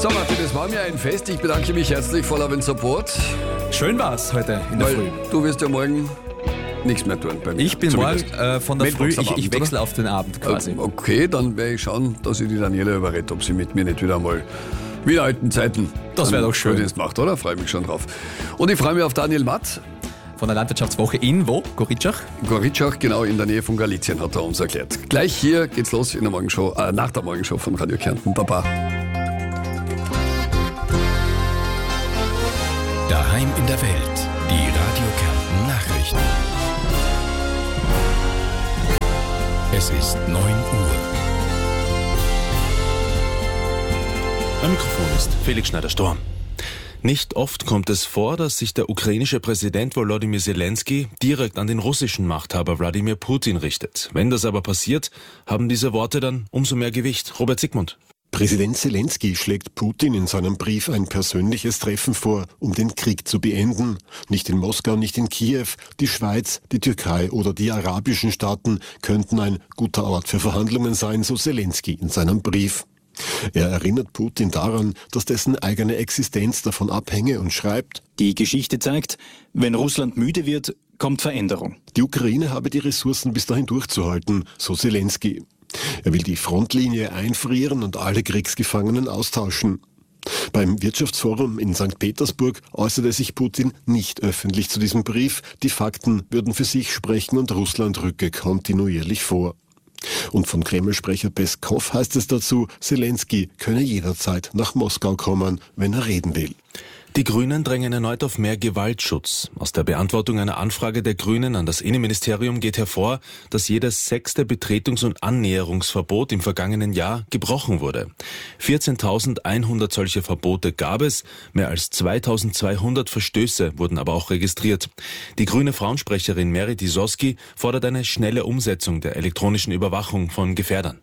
So Martin, das war mir ein Fest. Ich bedanke mich herzlich voller Support. Schön war's heute in der Früh. Du wirst ja morgen nichts mehr tun bei mir. Ich bin Zumindest morgen von der Früh, ich wechsle auf den Abend quasi. Okay, dann werde ich schauen, dass ich die Daniela überrede, ob sie mit mir nicht wieder mal wie in alten Zeiten Das wäre doch schön. Das macht, oder? Freue mich schon drauf. Und ich freue mich auf Daniel Matt. Von der Landwirtschaftswoche in wo? Goritschach? Goritschach, genau in der Nähe von Galizien, hat er uns erklärt. Gleich hier geht's los in der Morgenshow, nach der Morgenshow von Radio Kärnten. Baba. Daheim in der Welt. Die Radio Kärnten Nachrichten. Es ist 9 Uhr. Am Mikrofon ist Felix Schneider-Storm. Nicht oft kommt es vor, dass sich der ukrainische Präsident Volodymyr Zelensky direkt an den russischen Machthaber Wladimir Putin richtet. Wenn das aber passiert, haben diese Worte dann umso mehr Gewicht. Robert Sigmund. Präsident Zelensky schlägt Putin in seinem Brief ein persönliches Treffen vor, um den Krieg zu beenden. Nicht in Moskau, nicht in Kiew. Die Schweiz, die Türkei oder die arabischen Staaten könnten ein guter Ort für Verhandlungen sein, so Zelensky in seinem Brief. Er erinnert Putin daran, dass dessen eigene Existenz davon abhänge und schreibt: Die Geschichte zeigt, wenn Russland müde wird, kommt Veränderung. Die Ukraine habe die Ressourcen bis dahin durchzuhalten, so Zelensky. Er will die Frontlinie einfrieren und alle Kriegsgefangenen austauschen. Beim Wirtschaftsforum in St. Petersburg äußerte sich Putin nicht öffentlich zu diesem Brief. Die Fakten würden für sich sprechen und Russland rücke kontinuierlich vor. Und von Kreml-Sprecher Peskow heißt es dazu, Zelensky könne jederzeit nach Moskau kommen, wenn er reden will. Die Grünen drängen erneut auf mehr Gewaltschutz. Aus der Beantwortung einer Anfrage der Grünen an das Innenministerium geht hervor, dass jedes 6. Betretungs- und Annäherungsverbot im vergangenen Jahr gebrochen wurde. 14.100 solche Verbote gab es, mehr als 2.200 Verstöße wurden aber auch registriert. Die grüne Frauensprecherin Mary Tisowski fordert eine schnelle Umsetzung der elektronischen Überwachung von Gefährdern.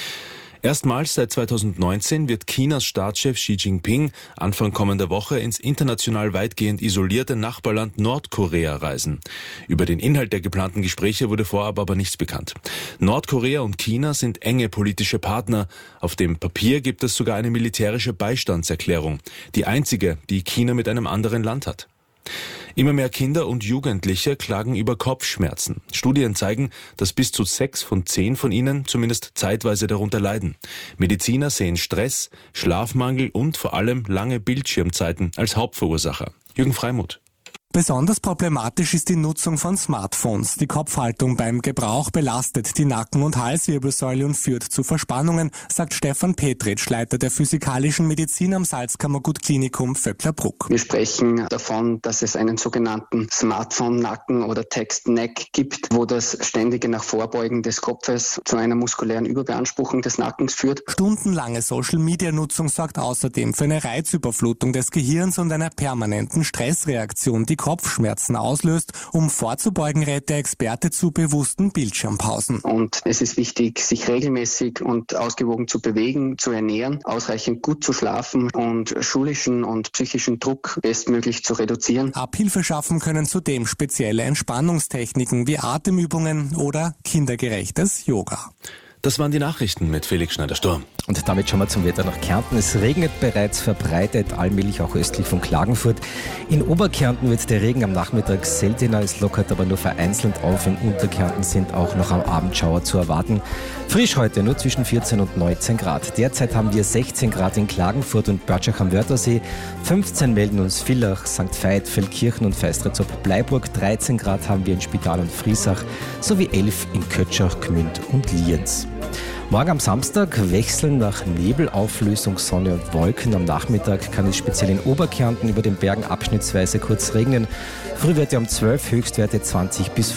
Erstmals seit 2019 wird Chinas Staatschef Xi Jinping Anfang kommender Woche ins international weitgehend isolierte Nachbarland Nordkorea reisen. Über den Inhalt der geplanten Gespräche wurde vorab aber nichts bekannt. Nordkorea und China sind enge politische Partner. Auf dem Papier gibt es sogar eine militärische Beistandserklärung, die einzige, die China mit einem anderen Land hat. Immer mehr Kinder und Jugendliche klagen über Kopfschmerzen. Studien zeigen, dass bis zu 6 von 10 von ihnen zumindest zeitweise darunter leiden. Mediziner sehen Stress, Schlafmangel und vor allem lange Bildschirmzeiten als Hauptverursacher. Jürgen Freimuth. Besonders problematisch ist die Nutzung von Smartphones. Die Kopfhaltung beim Gebrauch belastet die Nacken- und Halswirbelsäule und führt zu Verspannungen, sagt Stefan Petritsch, Leiter der physikalischen Medizin am Salzkammergut-Klinikum Vöcklerbruck. Wir sprechen davon, dass es einen sogenannten Smartphone-Nacken oder Text-Neck gibt, wo das ständige Nachvorbeugen des Kopfes zu einer muskulären Überbeanspruchung des Nackens führt. Stundenlange Social-Media-Nutzung sorgt außerdem für eine Reizüberflutung des Gehirns und einer permanenten Stressreaktion, die Kopfschmerzen auslöst. Um vorzubeugen, rät der Experte zu bewussten Bildschirmpausen. Und es ist wichtig, sich regelmäßig und ausgewogen zu bewegen, zu ernähren, ausreichend gut zu schlafen und schulischen und psychischen Druck bestmöglich zu reduzieren. Abhilfe schaffen können zudem spezielle Entspannungstechniken wie Atemübungen oder kindergerechtes Yoga. Das waren die Nachrichten mit Felix Schneider-Storm. Und damit schauen wir zum Wetter nach Kärnten. Es regnet bereits verbreitet, allmählich auch östlich von Klagenfurt. In Oberkärnten wird der Regen am Nachmittag seltener, es lockert aber nur vereinzelt auf. In Unterkärnten sind auch noch am Abend Schauer zu erwarten. Frisch heute nur zwischen 14 und 19 Grad. Derzeit haben wir 16 Grad in Klagenfurt und Börtschach am Wörthersee. 15 melden uns Villach, St. Veit, Feldkirchen und Feistritz-ob-Bleiburg. 13 Grad haben wir in Spital und Friesach sowie 11 in Kötschach, Gmünd und Lienz. Morgen am Samstag wechseln nach Nebelauflösung, Sonne und Wolken. Am Nachmittag kann es speziell in Oberkärnten über den Bergen abschnittsweise kurz regnen. Frühwerte um 12, Höchstwerte 20 bis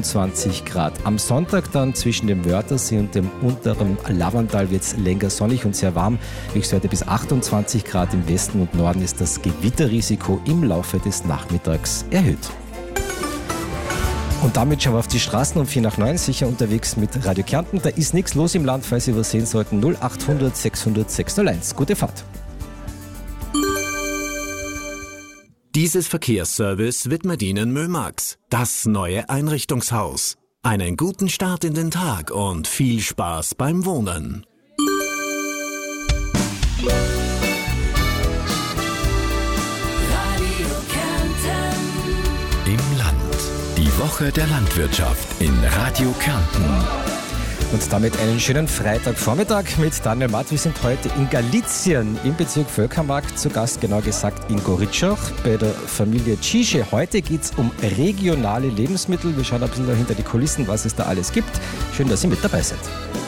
25 Grad. Am Sonntag dann zwischen dem Wörthersee und dem unteren Lavandal wird es länger sonnig und sehr warm. Höchstwerte bis 28 Grad. Im Westen und Norden ist das Gewitterrisiko im Laufe des Nachmittags erhöht. Und damit schauen wir auf die Straßen um 8:45 sicher unterwegs mit Radio Kärnten. Da ist nichts los im Land, falls Sie übersehen sollten. 0800 600 601. Gute Fahrt. Dieses Verkehrsservice widmet Ihnen Mömax, das neue Einrichtungshaus. Einen guten Start in den Tag und viel Spaß beim Wohnen. Die Woche der Landwirtschaft in Radio Kärnten. Und damit einen schönen Freitagvormittag mit Daniel Matt. Wir sind heute in Galizien im Bezirk Völkermarkt zu Gast, genau gesagt in Goritschach bei der Familie Cische. Heute geht es um regionale Lebensmittel. Wir schauen ein bisschen hinter die Kulissen, was es da alles gibt. Schön, dass Sie mit dabei sind.